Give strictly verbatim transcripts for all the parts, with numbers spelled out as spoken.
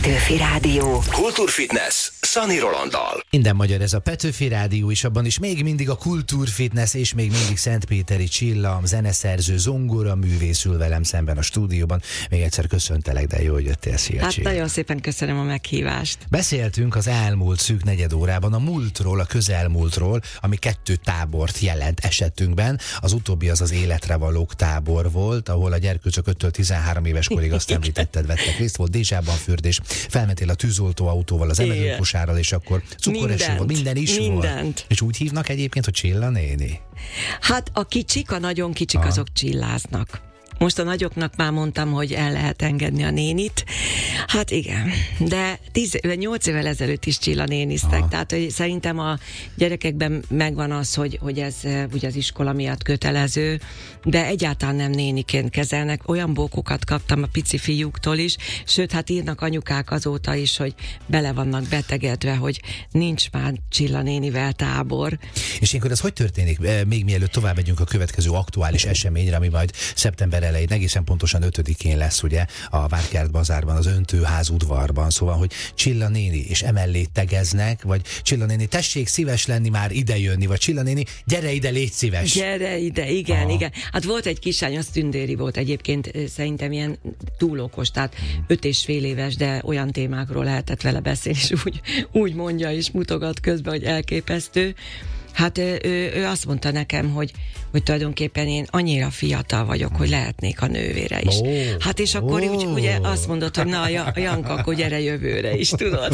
Petőfi Rádió. Kultúrfitness Szani Rolanddal. Minden magyar ez a Petőfi Rádió, és abban is még mindig a kultúrfitness, és még mindig Szentpéteri Csilla, zeneszerző, zongora művész ül velem szemben a stúdióban. Még egyszer köszöntelek, de jó, hogy jöttél, szia, Hát Csilla. nagyon szépen köszönöm a meghívást. Beszéltünk az elmúlt szűk negyed órában a múltról, a közelmúltról, ami kettő tábort jelent esetünkben. Az utóbbi az az életre valók tábor volt, ahol a gyerkőcök öttől tizenhárom éves korig, azt említetted, vettek részt, volt dézsában fürdés, felmentél a tűzoltó autóval, az emelőkosárral, és akkor cukoreső volt, minden is mindent. volt. És úgy hívnak egyébként, hogy Csilla néni? Hát a kicsik, a nagyon kicsik, Aha. azok csilláznak. Most a nagyoknak már mondtam, hogy el lehet engedni a nénit. Hát igen, de nyolc évvel ezelőtt is Csilla néniztek, Aha. tehát hogy szerintem a gyerekekben megvan az, hogy, hogy ez ugye az iskola miatt kötelező, de egyáltalán nem néniként kezelnek. Olyan bókokat kaptam a pici fiúktól is, sőt, hát írnak anyukák azóta is, hogy bele vannak betegedve, hogy nincs már Csilla nénivel tábor. És ilyenkor ez hogy történik? Még mielőtt tovább megyünk a következő aktuális eseményre, ami majd szeptember elején, egészen pontosan ötödikén lesz, ugye, a Várkert bazárban, az öntőház udvarban, szóval, hogy Csilla néni, és emellé tegeznek, vagy Csilla néni, tessék szíves lenni már idejönni, vagy Csilla néni, gyere ide, légy szíves. Gyere ide, igen, Aha. igen. Hát volt egy kislány, az tündéri volt egyébként, szerintem ilyen túl okos, tehát öt és fél éves, de olyan témákról lehetett vele beszélni, és úgy, úgy mondja és mutogat közben, hogy elképesztő. Hát ő, ő, ő azt mondta nekem, hogy, hogy tulajdonképpen én annyira fiatal vagyok, hogy lehetnék a nővére is. Oh, hát és akkor oh. úgy, ugye azt mondod, hogy na, a Janka, akkor gyere jövőre is, tudod.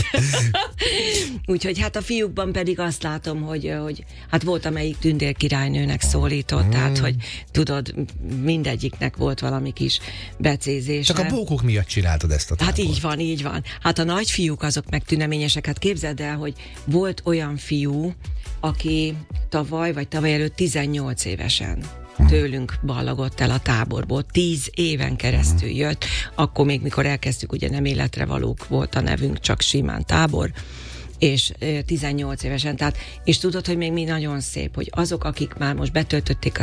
Úgyhogy hát a fiúkban pedig azt látom, hogy, hogy hát volt, amelyik tündérkirálynőnek szólított, tehát hogy tudod, mindegyiknek volt valami kis becézése. Csak a bókok miatt csináltad ezt a tábort. Hát így van, így van. Hát a nagyfiúk azok meg tüneményesek. Hát képzeld el, hogy volt olyan fiú, aki tavaly vagy tavaly előtt tizennyolc évesen tőlünk ballagott el a táborból. Tíz éven keresztül jött. Akkor még, mikor elkezdtük, ugye nem életre valók volt a nevünk, csak simán tábor, és tizennyolc évesen, tehát, és tudod, hogy még mi nagyon szép, hogy azok, akik már most betöltötték a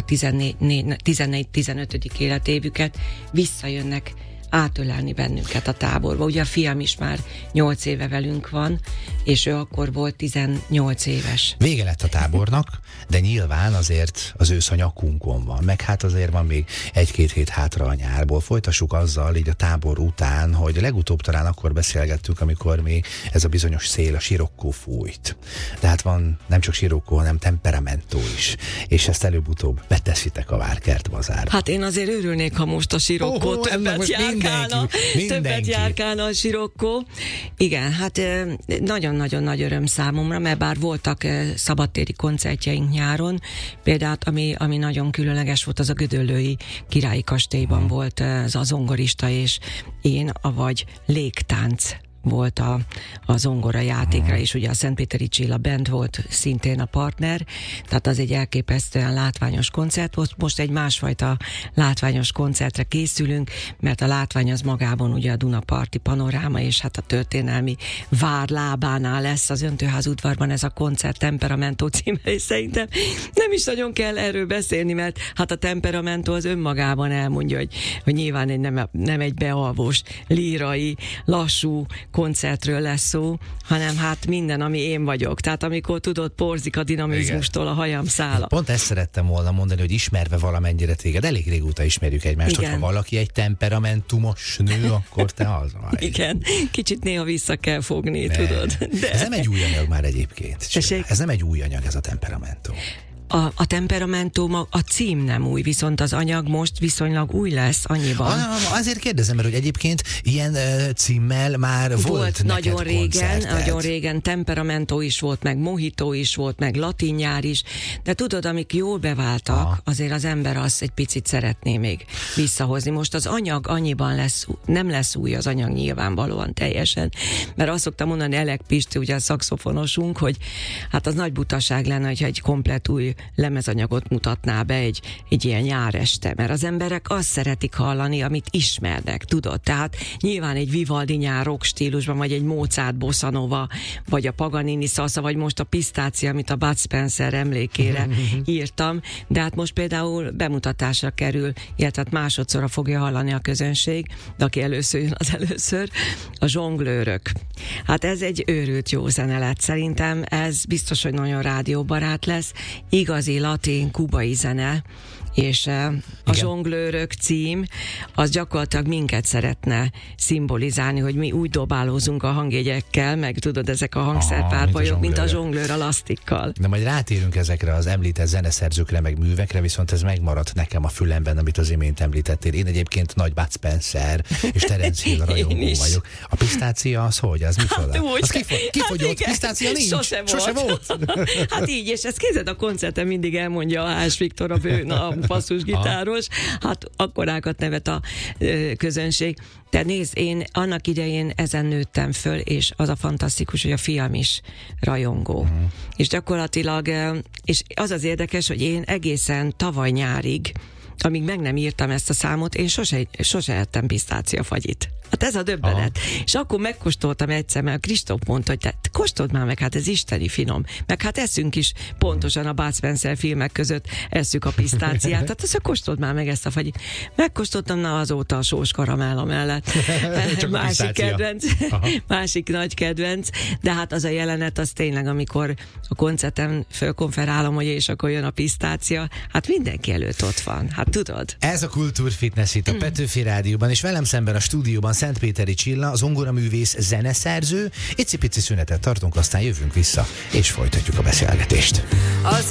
tizennégy-tizenötödik életévüket, visszajönnek átölelni bennünket a táborba. Ugye a fiam is már nyolc éve velünk van, és ő akkor volt tizennyolc éves. Vége lett a tábornak, de nyilván azért az ősz a nyakunkon van, meg hát azért van még egy-két hét hátra a nyárból. Folytassuk azzal így a tábor után, hogy legutóbb talán akkor beszélgettünk, amikor még ez a bizonyos szél, a sirokkó fújt. De hát van nem csak sirokkó, hanem temperamentó is, és ezt előbb-utóbb beteszitek a Várkert bazárba. Hát én azért örülnék, ha most a sirokkó Oh, többet járkálna, többet járkálna a sirokkó. Igen, hát nagyon-nagyon nagy öröm számomra, mert bár voltak szabadtéri koncertjeink nyáron, például ami, ami nagyon különleges volt, az a Gödöllői Királyi Kastélyban hmm. volt az a zongorista és én, avagy légtánc volt a, a zongora játékra, és ugye a Szentpéteri Csilla Band volt szintén a partner, tehát az egy elképesztően látványos koncert volt. Most egy másfajta látványos koncertre készülünk, mert a látvány az magában ugye a Dunaparti panoráma, és hát a történelmi vár lábánál lesz az Öntőház udvarban ez a koncert, Temperamentó címe, és szerintem nem is nagyon kell erről beszélni, mert hát a Temperamentó az önmagában elmondja, hogy, hogy nyilván egy nem, nem egy bealvós, lírai, lassú koncertről lesz szó, hanem hát minden, ami én vagyok. Tehát amikor tudod, porzik a dinamizmustól a hajam szála. Pont ezt szerettem volna mondani, hogy ismerve valamennyire téged, elég régóta ismerjük egymást, Igen. hogyha valaki egy temperamentumos nő, akkor te az vagy. Igen, kicsit néha vissza kell fogni, Ne. tudod. De... Ez nem egy új anyag már egyébként. Tessék? Ez nem egy új anyag, ez a temperamentum. A, a temperamentum, a, a cím nem új, viszont az anyag most viszonylag új lesz annyiban. Ah, azért kérdezem, mert hogy egyébként ilyen uh, címmel már volt, Volt nagyon régen, koncerted. nagyon régen Temperamentó is volt, meg Mojito is volt, meg latinnyár is, de tudod, amik jól beváltak, Aha. azért az ember azt egy picit szeretné még visszahozni. Most az anyag annyiban lesz, nem lesz új az anyag nyilvánvalóan teljesen, mert azt szoktam mondani Elek Pisti, ugye a szaxofonosunk, hogy hát az nagy butaság lenne, hogyha egy komplett új ő lemezanyagot mutatná be egy, egy ilyen nyáreste, mert az emberek azt szeretik hallani, amit ismernek, tudod? Tehát nyilván egy Vivaldi nyár rock stílusban, vagy egy Mozart bossa nova, vagy a Paganini salsa, vagy most a Pisztácia, amit a Bud Spencer emlékére írtam, de hát most például bemutatásra kerül, illetve másodszorra fogja hallani a közönség, de aki először jön, az először, a Zsonglőrök. Hát ez egy őrült jó zene lett. Szerintem ez biztos, hogy nagyon rádióbarát lesz. Igazi latin, kubai zene, és a Zsonglőrök cím, az gyakorlatilag minket szeretne szimbolizálni, hogy mi úgy dobálózunk a hangjegyekkel, meg tudod, ezek a hangszerpárbajok, mint a zsonglőr a lasztikkal. De majd rátérünk ezekre az említett zeneszerzőkre, meg művekre, viszont ez megmaradt nekem a fülemben, amit az imént említettél. Én egyébként nagy Bud Spencer és Terence Hill rajongó vagyok. A Pisztácia az hogy? Az micsoda? Hát úgy. Az kifo- kifogyott? Hát Pisztácia nincs? Sose volt. Sose volt. Hát így, és ezt kézed a koncerten mindig elmondja a Hás Viktor, a bő, a basszusgitáros, hát akkorákat nevet a ö, közönség. De nézd, én annak idején ezen nőttem föl, és az a fantasztikus, hogy a fiam is rajongó. Uh-huh. És gyakorlatilag, és az az érdekes, hogy én egészen tavaly nyárig, amíg meg nem írtam ezt a számot, én sose, sose ettem pisztáciafagyit. Hát ez a döbbenet. Aha. És akkor megkóstoltam egyszer, mert Kristóf mondta, hogy te kóstold már meg, hát ez isteni finom. Meg hát eszünk is pontosan a Bud Spencer filmek között eszük a pisztáciát. Tehát azt kóstold már meg ezt a fagyit. Megkóstoltam, na azóta a sós karamella mellett. Másik kedvenc, másik nagy kedvenc. De hát az a jelenet, az tényleg, amikor a koncerten fölkonferálom, hogy és akkor jön a pisztácia, hát mindenki előtt ott van. Hát tudod. Ez a Kultúrfitness itt a Petőfi Rádióban, és velem szemben a stúdióban Szentpéteri Csilla, az zongoraművész, zeneszerző. Icipici szünetet tartunk, aztán jövünk vissza, és folytatjuk a beszélgetést. Az